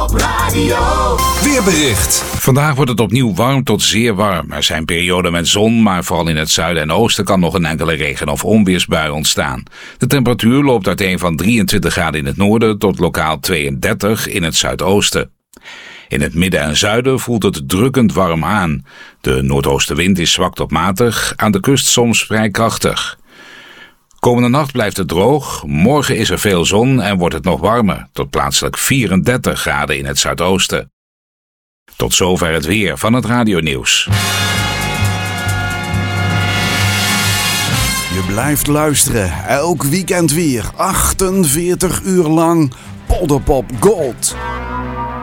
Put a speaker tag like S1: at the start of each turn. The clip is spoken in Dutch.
S1: Polderpop Radio.
S2: Weerbericht. Vandaag wordt het opnieuw warm tot zeer warm. Er zijn perioden met zon, maar vooral in het zuiden en oosten kan nog een enkele regen- of onweersbui ontstaan. De temperatuur loopt uiteen van 23 graden in het noorden tot lokaal 32 in het zuidoosten. In het midden en zuiden voelt het drukkend warm aan. De noordoostenwind is zwak tot matig, aan de kust soms vrij krachtig. Komende nacht blijft het droog, morgen is er veel zon en wordt het nog warmer, tot plaatselijk 34 graden in het zuidoosten. Tot zover het weer van het radionieuws.
S3: Je blijft luisteren, elk weekend weer, 48 uur lang, Polderpop Gold.